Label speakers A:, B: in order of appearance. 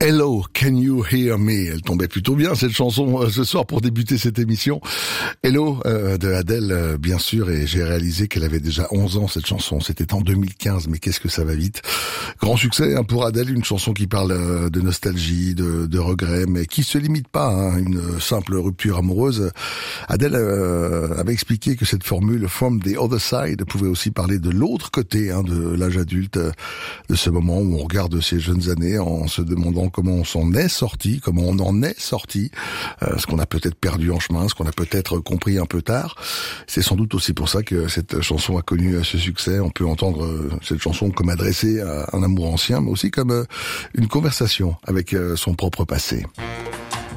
A: Hello, can you hear me? Elle tombait plutôt bien cette chanson ce soir pour débuter cette émission. Hello de Adèle, bien sûr, et j'ai réalisé qu'elle avait déjà 11 ans cette chanson. C'était en 2015, mais qu'est-ce que ça va vite. Grand succès pour Adèle, une chanson qui parle de nostalgie, de regrets, mais qui se limite pas à une simple rupture amoureuse. Adèle avait expliqué que cette formule From the Other Side pouvait aussi parler de l'autre côté de l'âge adulte, de ce moment où on regarde ses jeunes années en se demandant comment on s'en est sorti, comment on en est sorti, ce qu'on a peut-être perdu en chemin, ce qu'on a peut-être compris un peu tard. C'est sans doute aussi pour ça que cette chanson a connu ce succès. On peut entendre cette chanson comme adressée à un amour ancien, mais aussi comme une conversation avec son propre passé.